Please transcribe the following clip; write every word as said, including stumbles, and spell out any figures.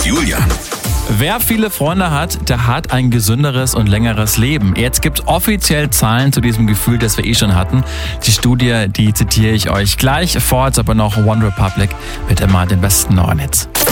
Julian. Wer viele Freunde hat, der hat ein gesünderes und längeres Leben. Jetzt gibt es offiziell Zahlen zu diesem Gefühl, das wir eh schon hatten. Die Studie, die zitiere ich euch gleich. Vor, jetzt aber noch One Republic mit immer den besten neuen Hits.